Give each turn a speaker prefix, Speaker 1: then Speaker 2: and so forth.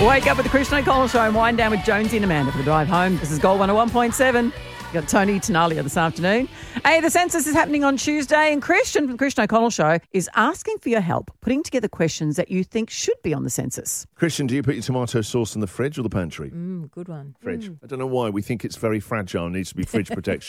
Speaker 1: Wake up with the Christian O'Connell Show and wind down with Jonesy and Amanda for the drive home. This is Gold 101.7. You've got Tony Tenalia this afternoon. Hey, the census is happening on Tuesday, and Christian from the Christian O'Connell Show is asking for your help putting together questions that you think should be on the census.
Speaker 2: Christian, do you put your tomato sauce in the fridge or the pantry?
Speaker 3: Good one.
Speaker 2: Fridge. I don't know why. We think it's very fragile and needs to be fridge protection.